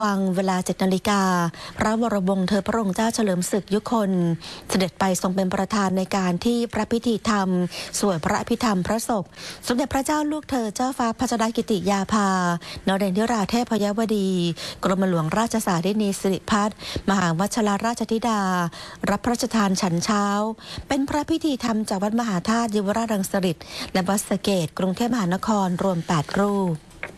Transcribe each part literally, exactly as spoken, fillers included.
วังเวลาเจ็ดนาฬิกาพระวรวงศ์เธอพระองค์เจ้าเฉลิมศึกยุคนเสด็จไปทรงเป็นประธานในการที่พระพิธีธรรมสวดพระอภิธรรมพระศพสมเด็จพระเจ้าลูกเธอเจ้าฟ้าพัชรกิติยาภานเรนทิราเทพยวดีกรมหลวงราชสารินีสิริพัฒน์มหาวชิรราชธิดารับพระราชทานฉันเช้าเป็นพระพิธีธรรมจากวัดมหาธาตุเยาวราชรังสฤษฎ์และวัดสะเกษกรุงเทพมหานครรวมแปดรูป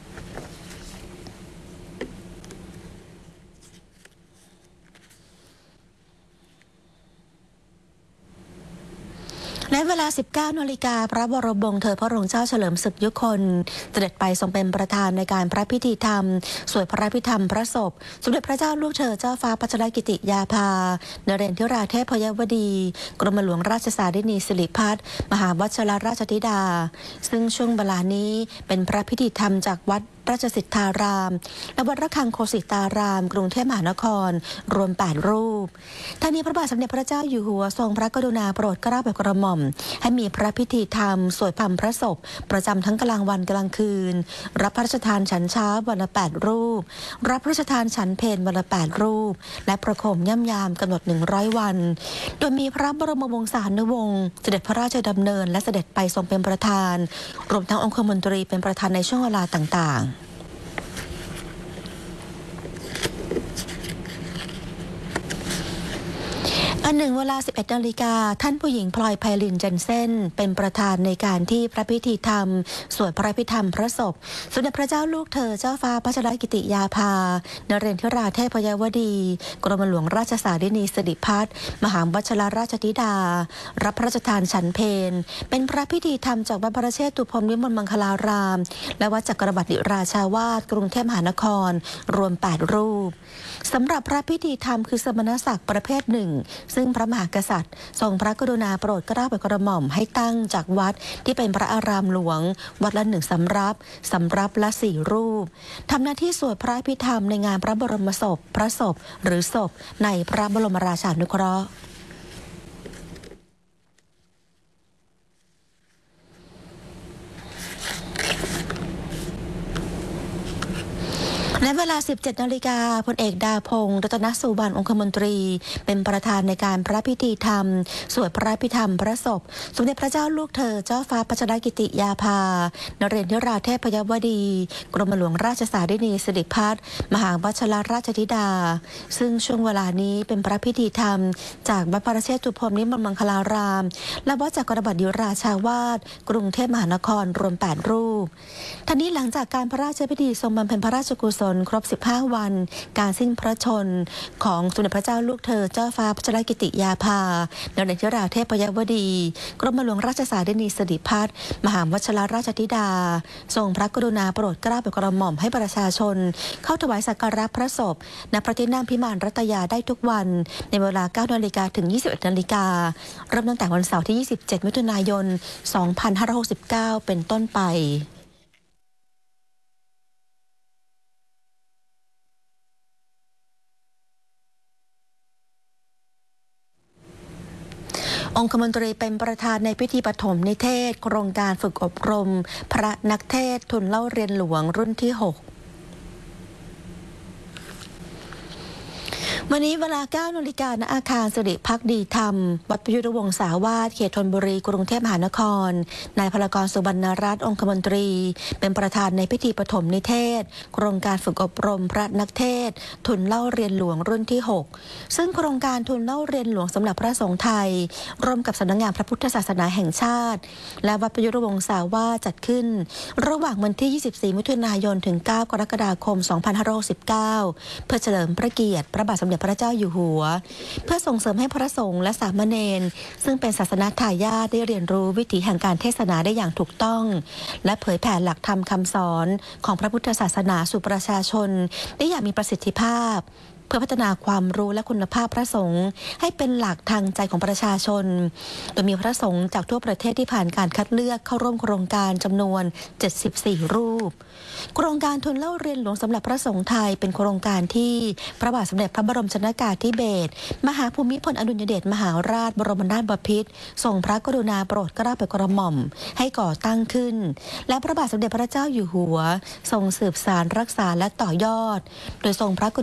ในเวลา สิบเก้านาฬิกาพระวรวงศ์เธอพระองค์เจ้าเฉลิมศึกยุคนเสด็จไปทรงเป็นประธานในการพระพิธีธรรมสวดพระพิธรรมพระศพสมเด็จพระเจ้าลูกเธอเจ้าฟ้าพัชรกิติยาภานเรนทิราเทพยวดีกรมหลวงราชสารินีสิริพัฒน์มหาวชิรราชธิดาซึ่งช่วงเวลานี้เป็นพระพิธีธรรมจากวัดราชสิทธารามและวัดระฆังโคสิตารามกรุงเทพมหานครรวมแปดรูปทั้งนี้พระบาทสมเด็จพระเจ้าอยู่หัวทรงพระกรุณาโปรดเกล้าโปรดกระหม่อมให้มีพระพิธีธรรมสวดพระพระศพประจำทั้งกลางวันกลางคืนรับพระราชทานฉันเช้าวันละแปดรูปรับพระราชทานฉันเพลวันละแปดรูปและประโคมย่ำยามกำหนดหนึ่งร้อยวันโดยมีพระบรมวงศานุวงศ์เสด็จพระราชดำเนินและเสด็จไปทรงเป็นประธานรวมทั้งองคมนตรีเป็นประธานในช่วงเวลาต่างๆอันหนึ่งเวลา สิบเอ็ดนาฬิกาท่านผู้หญิงพลอยไพลินเจนเซ่นเป็นประธานในการที่พระพิธีธรรมสวดพระพิธรรมพระศพสมเด็จพระเจ้าลูกเธอเจ้าฟ้าพัชรกิติยาภานเรนทิราเทพยวดีกรมหลวงราชสารินีสิริพัฒน์มหาวชิรราชธิดารับพระราชทานฉันเพลเป็นพระพิธีธรรมจากวัดพระเชตุพนวิมลมังคลารามและวัดจักรวรรดิราชาวาสกรุงเทพมหานครรวมแปดรูปสำหรับพระพิธีธรรมคือสมณศักดิ์ประเภทหนึ่งซึ่งพระมหากษัตริย์ทรงพระกรุณาโปรดเกล้าโปรดกระหม่อมให้ตั้งจากวัดที่เป็นพระอารามหลวงวัดละหนึ่งสำรับสำรับละสี่รูปทำหน้าที่สวดพระพิธรรมในงานพระบรมศพพระศพหรือศพในพระบรมราชานุเคราะห์ในเวลา สิบเจ็ดนาฬิกาพลเอกดาพงศ์รัตนสุวรรณองคมนตรีเป็นประธานในการพระพิธีธรรมสวดพระพิธรรมพระศพสมเด็จพระเจ้าลูกเธอเจ้าฟ้าพัชรกิติยาภานเรนทิราเทพยวดีกรมหลวงราชสารินีสิริพัฒน์มหาวชิรราชธิดาซึ่งช่วงเวลานี้เป็นพระพิธีธรรมจากวัดพระเชตุพนวิมลมังคลารามและวัดจักรวรรดิราชาวาสกรุงเทพมหานครรวมแปดรูปทั้งนี้หลังจากการพระราชพิธีทรงบำเพ็ญพระราชกุศลครบสิบห้าวันการสิ้นพระชนของสมเด็จพระเจ้าลูกเธอเจ้าฟ้าพัชรกิติยาภานเรนทิราเทพยวดีกรมหลวงราชสารินีสิริพัฒน์มหาวชิรราชธิดาทรงพระกรุณาโปรดเกล้าโปรดกระหม่อมให้ประชาชนเข้าถวายสักการะพระศพณพระที่นั่งพิมานรัตยาได้ทุกวันในเวลา เก้านาฬิกาถึง ยี่สิบเอ็ดนาฬิกาเริ่มตั้งแต่วันเสาร์ที่ยี่สิบเจ็ดมิถุนายนสองพันห้าร้อยหกสิบเก้าเป็นต้นไปองคมนตรีเป็นประธานในพิธีปฐมนิเทศโครงการฝึกอบรมพระนักเทศทุนเล่าเรียนหลวงรุ่นที่หกวันนี้เวลา เก้านาฬิกาณอาคารสิริภักดีธรรมวัดประยุทธวงศาวาสเขตธนบุรีกรุงเทพมหานครนายพลกรสุวรรณรัตน์องคมนตรีเป็นประธานในพิธีปฐมนิเทศโครงการฝึกอบรมพระนักเทศทุนเล่าเรียนหลวงรุ่นที่หกซึ่งโครงการทุนเล่าเรียนหลวงสำหรับพระสงฆ์ไทยร่วมกับสำนักงานพระพุทธศาสนาแห่งชาติและวัดประยุทธวงศาวาสจัดขึ้นระหว่างวันที่ยี่สิบสี่มิถุนายนถึงเก้ากรกฎาคมสองพันห้าร้อยหกสิบเก้าเพื่อเฉลิมพระเกียรติพระบาทสมเด็จพระเจ้าอยู่หัวเพื่อส่งเสริมให้พระสงฆ์และสามเณรซึ่งเป็นศาสนาทายาทได้เรียนรู้วิถีแห่งการเทศนาได้อย่างถูกต้องและเผยแผ่หลักธรรมคำสอนของพระพุทธศาสนาสู่ประชาชนได้อย่างมีประสิทธิภาพพื่อพัฒนาความรู้และคุณภาพพระสงฆ์ให้เป็นหลักทางใจของประชาชนโดยมีพระสงฆ์จากทั่วประเทศที่ผ่านการคัดเลือกเข้าร่วมโครงการจำนวนเจ็ดสิบสี่รูปโครงการทุนเล่าเรียนหลวงสำหรับพระสงฆ์ไทยเป็นโครงการที่พระบาทสมเด็จพระบรมชนกาธิเบศรมหาภูมิพลอดุลยเดชมหาราชบรมนาถบพิตรทรงพระกรุณาโปรดเกล้าโปรดกระหม่อมให้ก่อตั้งขึ้นและพระบาทสมเด็จพระเจ้าอยู่หัวทรงสืบสานรักษาและต่อยอดโดยทรงพระกรุ